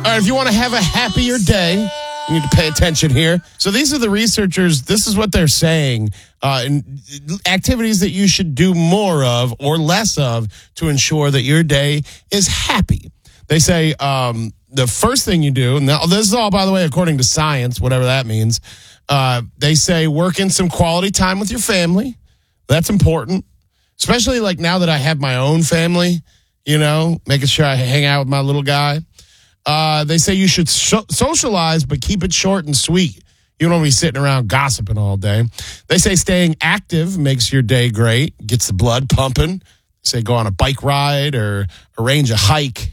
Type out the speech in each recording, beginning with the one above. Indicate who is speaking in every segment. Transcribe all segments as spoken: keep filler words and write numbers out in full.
Speaker 1: All right, if you want to have a happier day, you need to pay attention here. So these are the researchers. This is what they're saying. Uh, and activities that you should do more of or less of to ensure that your day is happy. They say um, the first thing you do, and this is all, by the way, according to science, whatever that means. Uh, they say work in some quality time with your family. That's important, especially like now that I have my own family, you know, making sure I hang out with my little guy. Uh, they say you should so- socialize, but keep it short and sweet. You don't want to be sitting around gossiping all day. They say staying active makes your day great, gets the blood pumping. Say go on a bike ride or arrange a hike.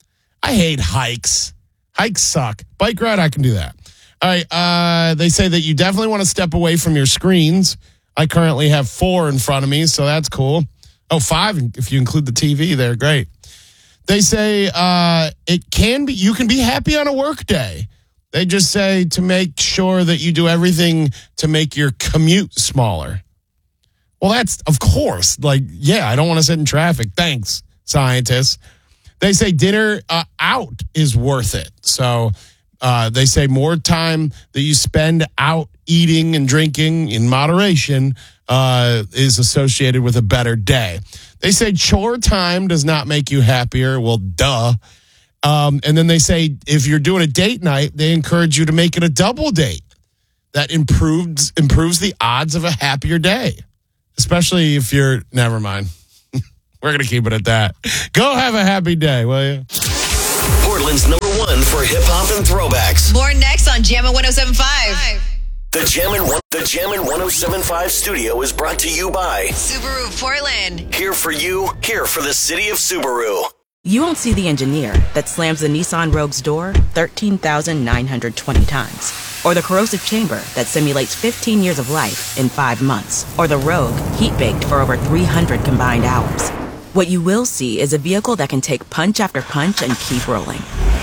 Speaker 1: I hate hikes. Hikes suck. Bike ride, I can do that. All right. Uh, they say that you definitely want to step away from your screens. I currently have four in front of me, so that's cool. Oh, five if you include the T V there. Great. They say uh, it can be, you can be happy on a work day. They just say to make sure that you do everything to make your commute smaller. Well, that's, of course, like, yeah, I don't want to sit in traffic. Thanks, scientists. They say dinner uh, out is worth it. So uh, they say more time that you spend out eating and drinking in moderation uh, is associated with a better day. They say chore time does not make you happier. Well, duh. Um, and then they say if you're doing a date night, they encourage you to make it a double date. That improves improves the odds of a happier day, especially if you're, never mind. We're going to keep it at that. Go have a happy day, will you?
Speaker 2: Portland's number one for hip-hop and throwbacks.
Speaker 3: More next on Jammin' one oh seven point five.
Speaker 2: The Jammin' one, the Jammin' one oh seven point five studio is brought to you by
Speaker 3: Subaru of Portland.
Speaker 2: Here for you, here for the city of Subaru.
Speaker 4: You won't see the engineer that slams the Nissan Rogue's door thirteen thousand nine hundred twenty times. Or the corrosive chamber that simulates fifteen years of life in five months. Or the Rogue heat-baked for over three hundred combined hours. What you will see is a vehicle that can take punch after punch and keep rolling.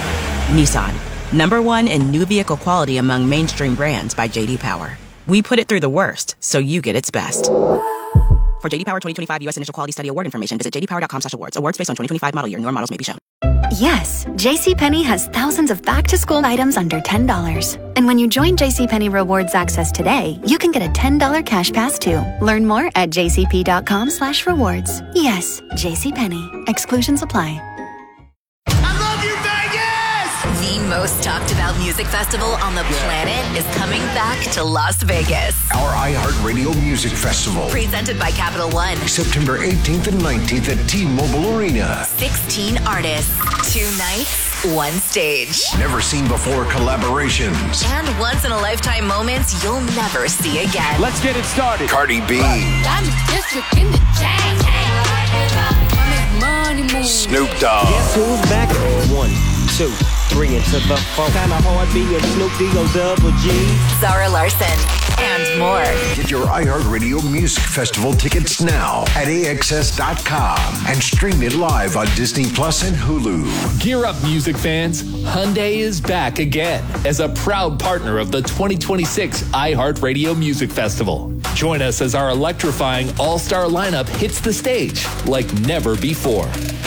Speaker 4: Nissan. Number one in new vehicle quality among mainstream brands by J D Power. We put it through the worst, so you get its best. For J D Power twenty twenty-five U S Initial Quality Study Award information, visit j d power dot com slash awards. Awards based on twenty twenty-five model year. Newer models may be shown.
Speaker 5: Yes, JCPenney has thousands of back-to-school items under ten dollars. And when you join JCPenney Rewards Access today, you can get a ten dollars cash pass too. Learn more at j c p dot com slash rewards. Yes, JCPenney. Exclusions apply.
Speaker 3: The most talked about music festival on the planet is coming back to Las Vegas.
Speaker 6: Our iHeartRadio Music Festival.
Speaker 3: Presented by Capital One.
Speaker 6: September eighteenth and nineteenth at T-Mobile Arena.
Speaker 3: sixteen artists, two nights, one stage.
Speaker 6: Never seen before collaborations.
Speaker 3: And once-in-a-lifetime moments you'll never see again.
Speaker 7: Let's get it started.
Speaker 6: Cardi B.
Speaker 8: District in the chain. Money move.
Speaker 6: Snoop Dogg.
Speaker 7: Guess who's back? One, two, three into the four. Kinda hard being Snoop D-O double G.
Speaker 3: Zara Larson. And more.
Speaker 6: Get your iHeartRadio Music Festival tickets now at a x s dot com and stream it live on Disney Plus and Hulu.
Speaker 9: Gear up, music fans. Hyundai is back again as a proud partner of the twenty twenty-six iHeartRadio Music Festival. Join us as our electrifying all-star lineup hits the stage like never before.